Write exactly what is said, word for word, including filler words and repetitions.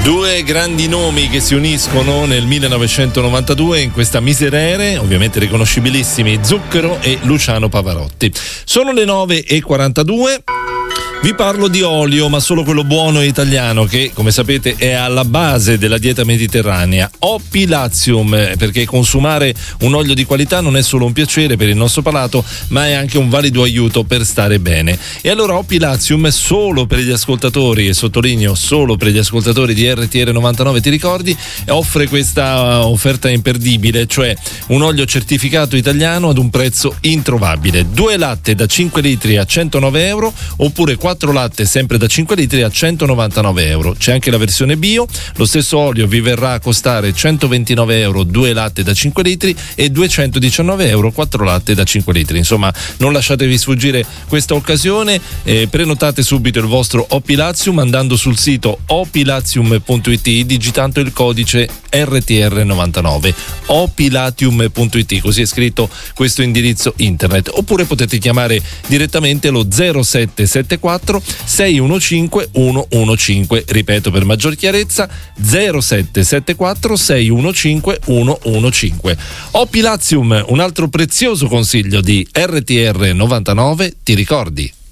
Due grandi nomi che si uniscono nel millenovecentonovantadue in questa miserere, ovviamente riconoscibilissimi, Zucchero e Luciano Pavarotti. Sono le nove e quarantadue. Vi parlo di olio, ma solo quello buono e italiano, che come sapete è alla base della dieta mediterranea. Opilazium, perché consumare un olio di qualità non è solo un piacere per il nostro palato, ma è anche un valido aiuto per stare bene. E allora Opilazium, solo per gli ascoltatori, e sottolineo solo per gli ascoltatori di R T R novantanove, ti ricordi, offre questa offerta imperdibile, cioè un olio certificato italiano ad un prezzo introvabile. Due latte da cinque litri a centonove euro, oppure quattro latte sempre da cinque litri a centonovantanove euro. C'è anche la versione bio. Lo stesso olio vi verrà a costare centoventinove euro due latte da cinque litri e duecentodiciannove euro quattro latte da cinque litri. Insomma, non lasciatevi sfuggire questa occasione. Eh, prenotate subito il vostro Opilazium andando sul sito opilazium punto it, digitando il codice R T R novantanove. Opilatium punto it, così è scritto questo indirizzo internet. Oppure potete chiamare direttamente lo zero sette sette quattro sei uno cinque uno uno cinque, ripeto per maggior chiarezza zero sette sette quattro sei uno cinque uno uno cinque. Opilazium, un altro prezioso consiglio di R T R novantanove, ti ricordi?